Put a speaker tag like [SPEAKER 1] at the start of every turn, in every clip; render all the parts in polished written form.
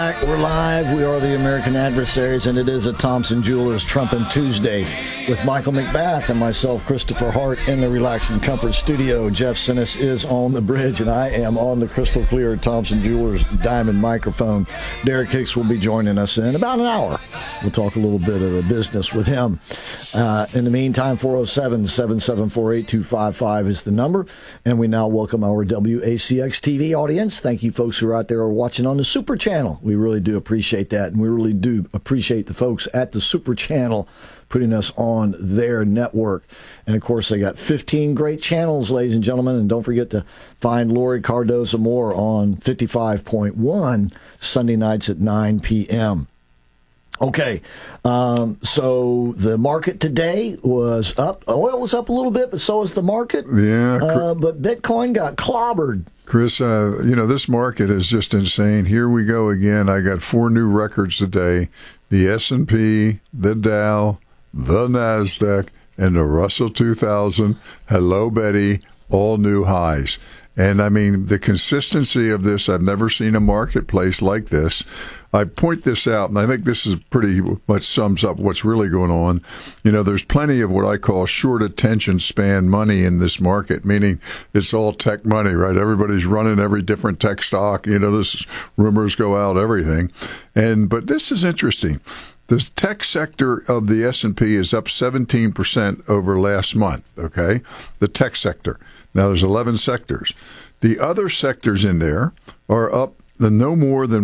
[SPEAKER 1] We're live. We are the American Adversaries, and it is a Thompson Jewelers Trumpin' Tuesday with Michael McBath and myself, Christopher Hart, in the Relax and Comfort studio. Jeff Sinis is on the bridge, and I am on the crystal clear Thompson Jewelers diamond microphone. Derek Hicks will be joining us in about an hour. We'll talk a little bit of the business with him. In the meantime, 407-774-8255 is the number, and we now welcome our WACX TV audience. Thank you folks who are out there watching on the Super Channel. We really do appreciate that, and we really do appreciate the folks at the Super Channel putting us on their network. And, of course, they got 15 great channels, ladies and gentlemen, and don't forget to find Lori Cardoza Moore on 55.1 Sunday nights at 9 p.m. Okay, so the market today was up. Oil was up a little bit, but so was the market.
[SPEAKER 2] Yeah.
[SPEAKER 1] But Bitcoin got clobbered.
[SPEAKER 2] Chris, this market is just insane. Here we go again. I got 4 new records today. The S&P, the Dow, the NASDAQ, and the Russell 2000. Hello, Betty. All new highs. And, I mean, the consistency of this, I've never seen a marketplace like this. I point this out, and I think this is pretty much sums up what's really going on. You know, there's plenty of what I call short attention span money in this market, meaning it's all tech money, right? Everybody's running every different tech stock. You know, this rumors go out, everything. But this is interesting. The tech sector of the S&P is up 17% over last month, okay? The tech sector. Now, there's 11 sectors. The other sectors in there are up no more than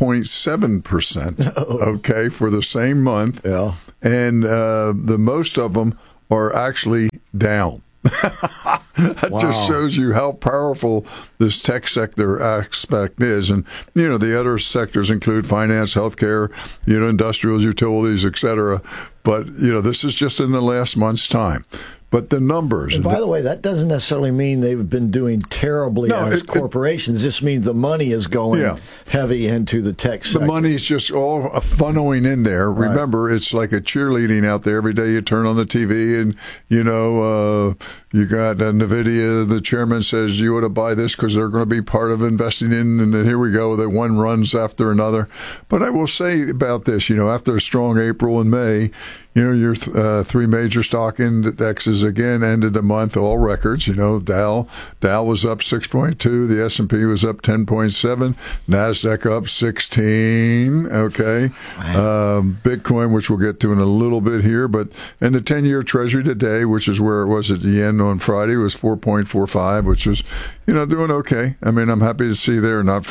[SPEAKER 2] 1.7%, okay, for the same month. Yeah. And the most of them are actually down. That just shows you how powerful this tech sector aspect is. And, you know, the other sectors include finance, healthcare, you know, industrials, utilities, et cetera. But, you know, this is just in the last month's time. But the numbers.
[SPEAKER 1] And by the way, that doesn't necessarily mean they've been doing terribly as corporations. It just means the money is going heavy into the tech sector.
[SPEAKER 2] The money's just all funneling in there. Right. Remember, it's like a cheerleading out there. Every day you turn on the TV and, you know, you got NVIDIA. The chairman says you ought to buy this because they're going to be part of investing in. And then here we go. The one runs after another. But I will say about this, you know, after a strong April and May, you know, your 3 major stock indexes again ended the month all records. You know, Dow was up 6.2, the S&P was up 10.7, Nasdaq up 16. Okay, Bitcoin, which we'll get to in a little bit here, but and the 10-year Treasury today, which is where it was at the end on Friday, was 4.45, which was, you know, doing okay. I mean, I'm happy to see there, not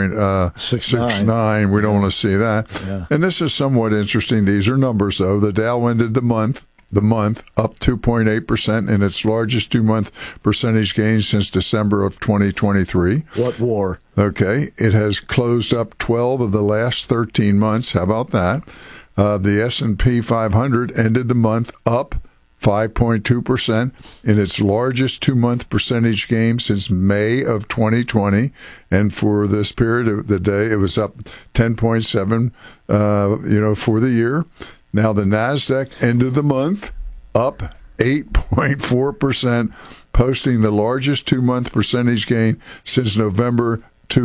[SPEAKER 2] 4.69. We don't want to see that. Yeah. And this is somewhat interesting. These are numbers, though. The Dow ended the month up 2.8% in its largest 2-month percentage gain since December of 2023.
[SPEAKER 1] What war?
[SPEAKER 2] Okay. It has closed up 12 of the last 13 months. How about that? The S&P 500 ended the month up 5.2% in its largest 2-month percentage gain since May of 2020. And for this period of the day, it was up 10.7, for the year. Now, the NASDAQ ended the month up 8.4%, posting the largest 2-month percentage gain since November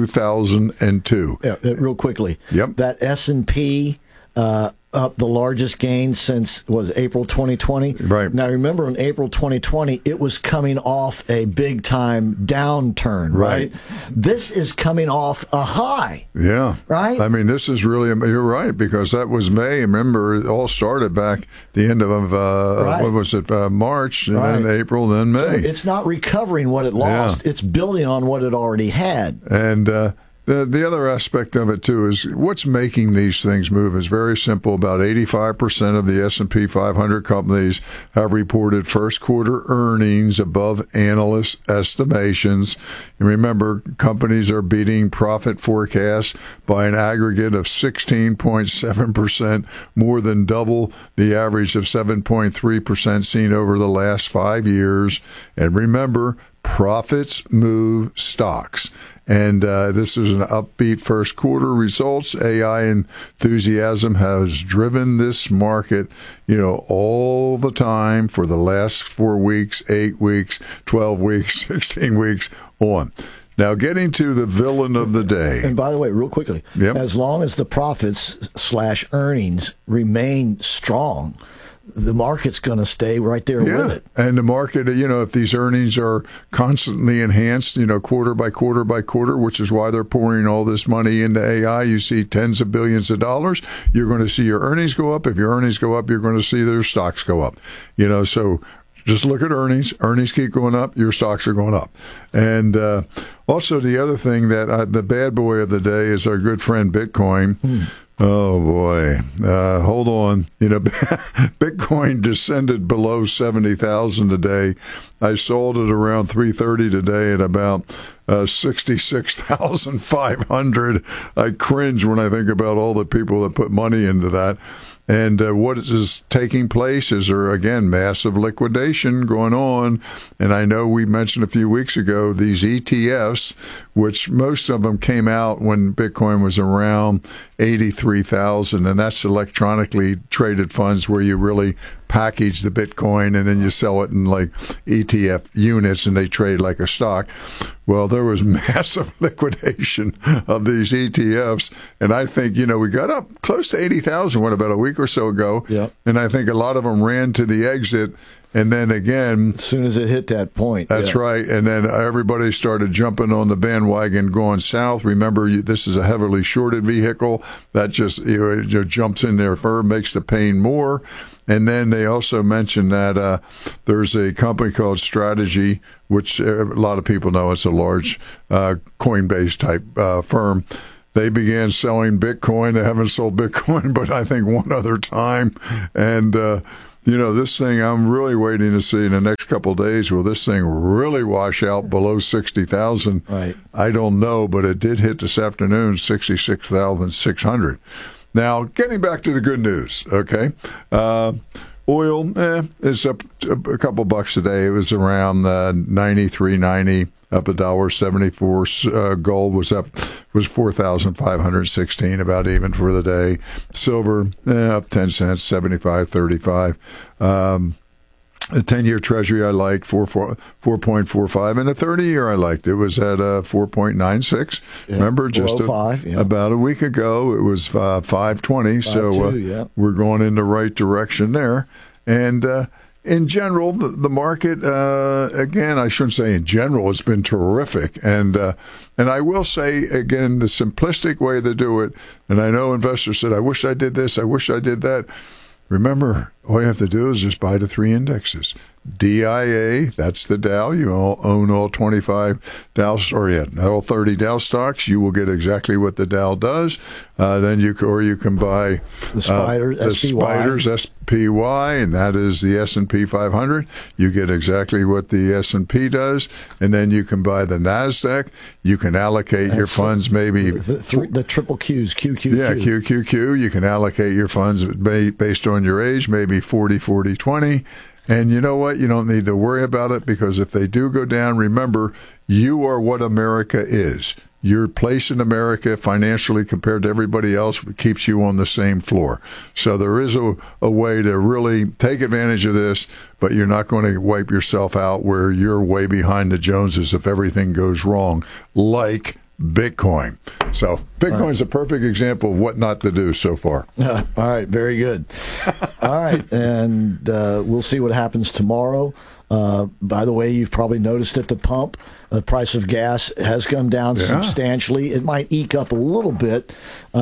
[SPEAKER 2] 2002.
[SPEAKER 1] Yeah, real quickly.
[SPEAKER 2] Yep.
[SPEAKER 1] That S&P up the largest gain since was April 2020.
[SPEAKER 2] Right.
[SPEAKER 1] Now, remember in April 2020, it was coming off a big-time downturn, right? This is coming off a high.
[SPEAKER 2] Yeah.
[SPEAKER 1] Right?
[SPEAKER 2] I mean, this is really, you're right, because that was May. Remember, it all started back the end of, what was it, March, and then April, then May.
[SPEAKER 1] So it's not recovering what it lost. Yeah. It's building on what it already had.
[SPEAKER 2] And the other aspect of it, too, is what's making these things move is very simple. About 85% of the S&P 500 companies have reported first quarter earnings above analyst estimations. And remember, companies are beating profit forecasts by an aggregate of 16.7%, more than double the average of 7.3% seen over the last 5 years. And remember, profits move stocks. And this is an upbeat first quarter results. AI enthusiasm has driven this market, all the time for the last 4 weeks, 8 weeks, 12 weeks, 16 weeks on. Now, getting to the villain of the day.
[SPEAKER 1] And by the way, real quickly,
[SPEAKER 2] Yep.
[SPEAKER 1] as long as the profits/earnings remain strong, the market's going to stay right there with it.
[SPEAKER 2] And the market, if these earnings are constantly enhanced, quarter by quarter by quarter, which is why they're pouring all this money into AI, you see tens of billions of dollars, you're going to see your earnings go up. If your earnings go up, you're going to see their stocks go up. So just look at earnings. Earnings keep going up, your stocks are going up. And also the other thing that the bad boy of the day is our good friend Bitcoin. Oh, boy. Hold on. Bitcoin descended below 70,000 today. I sold it around 3:30 today at about 66,500. I cringe when I think about all the people that put money into that. And what is taking place is there, again, massive liquidation going on. And I know we mentioned a few weeks ago these ETFs, which most of them came out when Bitcoin was around 83,000. And that's electronically traded funds where you really package the Bitcoin and then you sell it in like ETF units and they trade like a stock. Well, there was massive liquidation of these ETFs. And I think, we got up close to 80,000, about a week or so ago.
[SPEAKER 1] Yep.
[SPEAKER 2] And I think a lot of them ran to the exit. And then again,
[SPEAKER 1] as soon as it hit that point.
[SPEAKER 2] That's right. And then everybody started jumping on the bandwagon going south. Remember, this is a heavily shorted vehicle. That just jumps in there first, makes the pain more. And then they also mentioned that there's a company called Strategy, which a lot of people know it's a large Coinbase type firm. They began selling Bitcoin. They haven't sold Bitcoin, but I think one other time. And, this thing, I'm really waiting to see in the next couple of days, will this thing really wash out below 60,000?
[SPEAKER 1] Right. I
[SPEAKER 2] don't know, but it did hit this afternoon, 66,600. Now, getting back to the good news, okay? Oil is up a couple bucks today. It was around 93.90, up $1.74. Gold was 4,516, about even for the day. Silver up 10 cents, 75.35. The 10-year Treasury I liked, 4.45, and the 30-year I liked. It was at 4.96. Yeah, remember, just about a week ago, it was 5.20. So we're going in the right direction there. And in general, the market, again, I shouldn't say in general, it's been terrific. And I will say, again, the simplistic way to do it, and I know investors said, I wish I did this, I wish I did that. Remember, all you have to do is just buy the 3 indexes. DIA, that's the Dow. You own all 25 Dow, all 30 Dow stocks. You will get exactly what the Dow does. Then you can buy
[SPEAKER 1] the Spiders,
[SPEAKER 2] SPY, and that is the S&P 500. You get exactly what the S&P does, and then you can buy the NASDAQ. You can allocate your funds maybe
[SPEAKER 1] the triple Qs, QQQ.
[SPEAKER 2] Yeah, QQQ. You can allocate your funds based on your age, maybe 40, 40, 20. And you know what? You don't need to worry about it, because if they do go down, remember, you are what America is. Your place in America financially compared to everybody else keeps you on the same floor. So there is a way to really take advantage of this, but you're not going to wipe yourself out where you're way behind the Joneses if everything goes wrong, like Bitcoin. So Bitcoin's a perfect example of what not to do so far.
[SPEAKER 1] All right, very good. All right, and we'll see what happens tomorrow. By the way, you've probably noticed at the pump, the price of gas has come down substantially. It might eke up a little bit,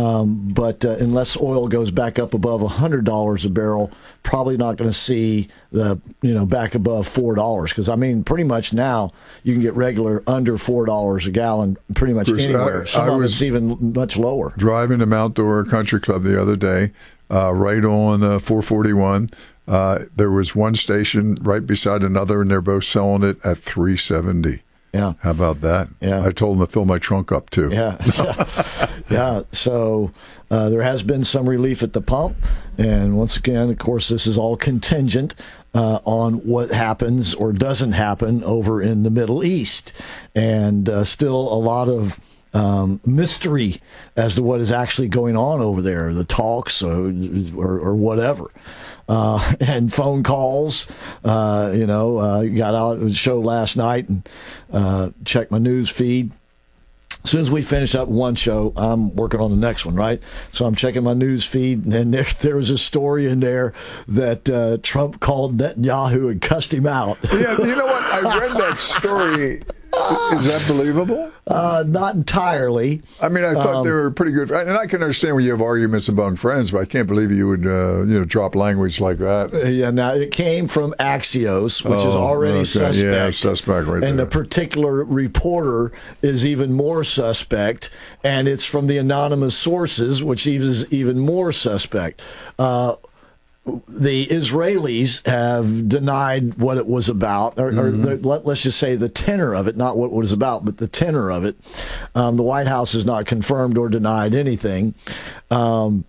[SPEAKER 1] but unless oil goes back up above $100 a barrel, probably not going to see the back above $4. Because pretty much now you can get regular under $4 a gallon pretty much anywhere. Some of it's even much lower.
[SPEAKER 2] Driving to Mount Dora Country Club the other day, right on 441. There was one station right beside another, and they're both selling it at $3.70.
[SPEAKER 1] Yeah.
[SPEAKER 2] How about that?
[SPEAKER 1] Yeah.
[SPEAKER 2] I told them to fill my trunk up, too.
[SPEAKER 1] Yeah. Yeah. So there has been some relief at the pump. And once again, of course, this is all contingent on what happens or doesn't happen over in the Middle East. And still a lot of mystery as to what is actually going on over there, the talks or whatever. And phone calls, got out of the show last night and checked my news feed. as soon as we finish up one show, I'm working on the next one, right? So I'm checking my news feed, and there was a story in there that Trump called Netanyahu and cussed him out.
[SPEAKER 2] Yeah, you know what? I read that story. Is that believable?
[SPEAKER 1] Not entirely.
[SPEAKER 2] I mean, I thought they were pretty good. And I can understand when you have arguments among friends, but I can't believe you would, drop language like that.
[SPEAKER 1] Yeah, now it came from Axios, which is already suspect.
[SPEAKER 2] Yeah, suspect right there.
[SPEAKER 1] And the particular reporter is even more suspect, and it's from the anonymous sources, which is even more suspect. The Israelis have denied what it was about, or let's just say the tenor of it, not what it was about, but the tenor of it. The White House has not confirmed or denied anything. And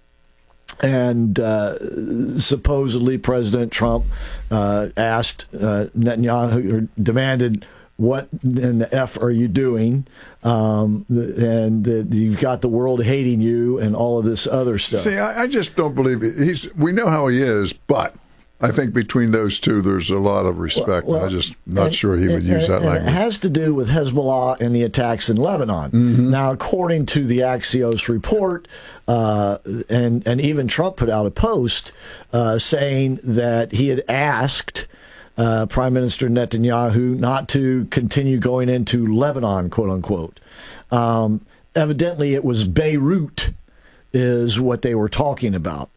[SPEAKER 1] supposedly President Trump asked Netanyahu, or demanded, what in the F are you doing? And you've got the world hating you and all of this other stuff.
[SPEAKER 2] See, I just don't believe it. We know how he is, but I think between those two, there's a lot of respect.
[SPEAKER 1] Well,
[SPEAKER 2] I'm just not sure he would use that language.
[SPEAKER 1] It has to do with Hezbollah and the attacks in Lebanon. Mm-hmm. Now, according to the Axios report, and even Trump put out a post saying that he had asked Prime Minister Netanyahu not to continue going into Lebanon, quote unquote. Evidently, it was Beirut is what they were talking about,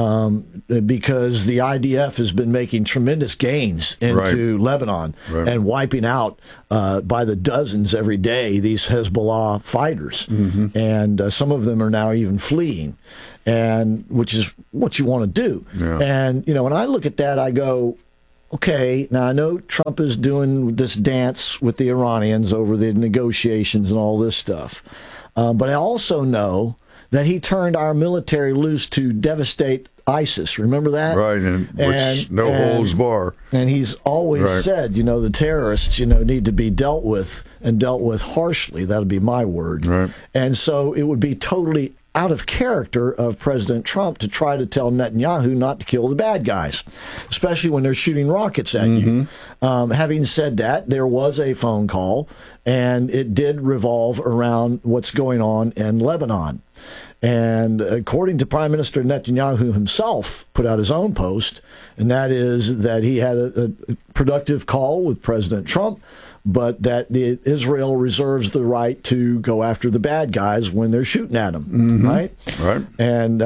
[SPEAKER 1] because the IDF has been making tremendous gains into Lebanon and wiping out by the dozens every day these Hezbollah fighters. Mm-hmm. And some of them are now even fleeing, and which is what you want to do. Yeah. And, when I look at that, I go, okay, now I know Trump is doing this dance with the Iranians over the negotiations and all this stuff. But I also know that he turned our military loose to devastate ISIS. Remember that?
[SPEAKER 2] Right, and no holds bar.
[SPEAKER 1] And he's always said, the terrorists, need to be dealt with, and dealt with harshly. That would be my word.
[SPEAKER 2] Right.
[SPEAKER 1] And so it would be totally out of character of President Trump to try to tell Netanyahu not to kill the bad guys, especially when they're shooting rockets at you. Having said that, there was a phone call, and it did revolve around what's going on in Lebanon. And according to Prime Minister Netanyahu himself, put out his own post, and that is that he had a productive call with President Trump, but that Israel reserves the right to go after the bad guys when they're shooting at them, right?
[SPEAKER 2] Right.
[SPEAKER 1] And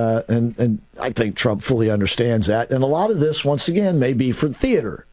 [SPEAKER 1] I think Trump fully understands that. And a lot of this, once again, may be for theater.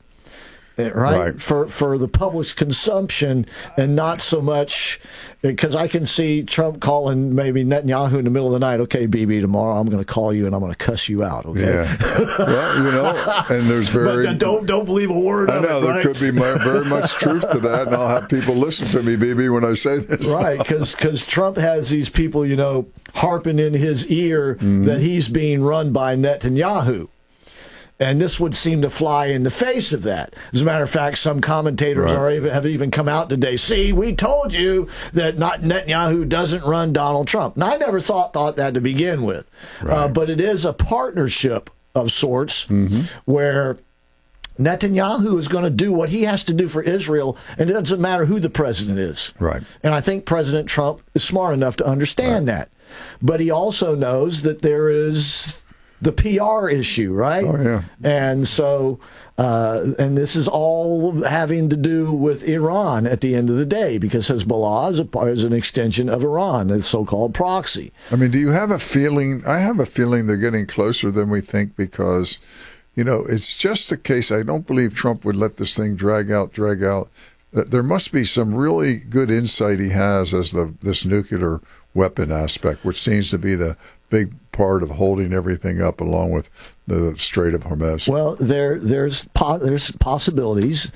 [SPEAKER 1] Right? For the public's consumption, and not so much because I can see Trump calling maybe Netanyahu in the middle of the night. Okay, BB, tomorrow I'm going to call you and I'm going to cuss you out. Okay.
[SPEAKER 2] Yeah. Well, and there's
[SPEAKER 1] but don't believe a word of it. I know
[SPEAKER 2] there could be very much truth to that, and I'll have people listen to me, BB, when I say this.
[SPEAKER 1] Right, because Trump has these people, harping in his ear that he's being run by Netanyahu. And this would seem to fly in the face of that. As a matter of fact, some commentators have even come out today. See, we told you that Netanyahu doesn't run Donald Trump. Now, I never thought that to begin with. But it is a partnership of sorts where Netanyahu is going to do what he has to do for Israel, and it doesn't matter who the president is.
[SPEAKER 2] Right.
[SPEAKER 1] And I think President Trump is smart enough to understand that. But he also knows that there is the PR issue, right?
[SPEAKER 2] Oh, yeah.
[SPEAKER 1] And so, and this is all having to do with Iran at the end of the day, because Hezbollah is an extension of Iran, the so-called proxy.
[SPEAKER 2] I mean, do you have a feeling? I have a feeling they're getting closer than we think, because, it's just a case. I don't believe Trump would let this thing drag out. There must be some really good insight he has as this nuclear weapon aspect, which seems to be the big part of holding everything up, along with the Strait of Hormuz.
[SPEAKER 1] Well, there's possibilities.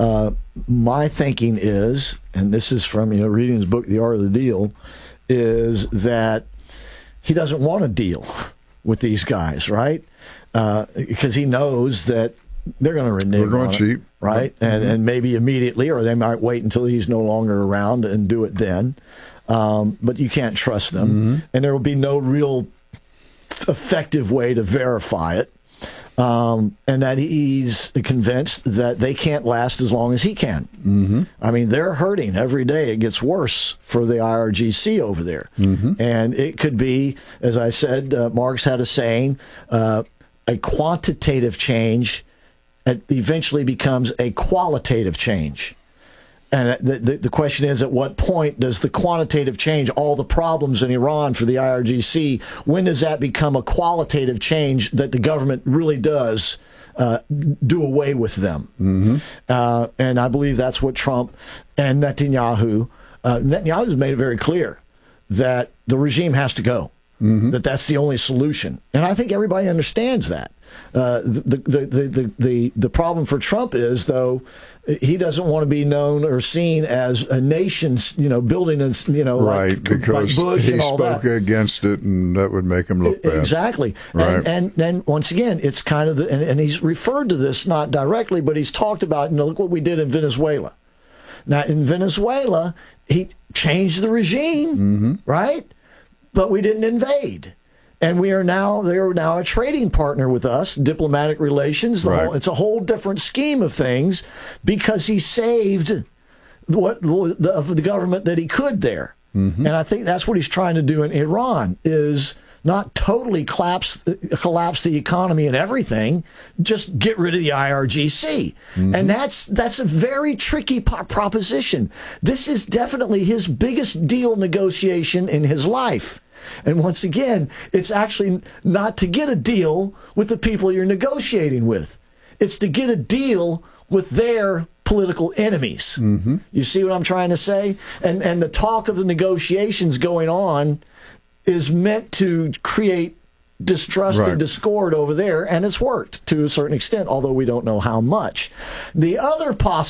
[SPEAKER 1] My thinking is, and this is from reading his book, The Art of the Deal, is that he doesn't want to deal with these guys, right? Because he knows that they're going to renege.
[SPEAKER 2] They're going cheap,
[SPEAKER 1] right? And maybe immediately, or they might wait until he's no longer around and do it then. But you can't trust them, and there will be no real effective way to verify it. and that he's convinced that they can't last as long as he can.
[SPEAKER 2] Mm-hmm.
[SPEAKER 1] I mean, they're hurting every day. It gets worse for the IRGC over there.
[SPEAKER 2] Mm-hmm.
[SPEAKER 1] And it could be, as I said, Marx had a saying, a quantitative change eventually becomes a qualitative change. And the question is, at what point does the quantitative change, all the problems in Iran for the IRGC, when does that become a qualitative change that the government really does do away with them?
[SPEAKER 2] Mm-hmm.
[SPEAKER 1] And I believe that's what Trump and Netanyahu's made it very clear that the regime has to go,
[SPEAKER 2] mm-hmm.
[SPEAKER 1] that's the only solution. And I think everybody understands that. The problem for Trump is, though, he doesn't want to be known or seen as a nation's, building,
[SPEAKER 2] right,
[SPEAKER 1] like,
[SPEAKER 2] because
[SPEAKER 1] like Bush
[SPEAKER 2] he
[SPEAKER 1] and all
[SPEAKER 2] spoke
[SPEAKER 1] that.
[SPEAKER 2] against it, and that would make him look bad.
[SPEAKER 1] Exactly.
[SPEAKER 2] Right.
[SPEAKER 1] And once again, it's kind of and he's referred to this not directly, but he's talked about, look what we did in Venezuela. Now, in Venezuela, he changed the regime,
[SPEAKER 2] mm-hmm.
[SPEAKER 1] right? But we didn't invade. And they are now a trading partner with us, diplomatic relations.
[SPEAKER 2] Right.
[SPEAKER 1] It's a whole different scheme of things because he saved the government that he could there.
[SPEAKER 2] Mm-hmm.
[SPEAKER 1] And I think that's what he's trying to do in Iran, is not totally collapse the economy and everything, just get rid of the IRGC. Mm-hmm. And that's a very tricky proposition. This is definitely his biggest deal negotiation in his life. And once again, it's actually not to get a deal with the people you're negotiating with. It's to get a deal with their political enemies.
[SPEAKER 2] Mm-hmm.
[SPEAKER 1] You see what I'm trying to say? And the talk of the negotiations going on is meant to create distrust
[SPEAKER 2] right.
[SPEAKER 1] and discord over there, and it's worked to a certain extent, although we don't know how much. The other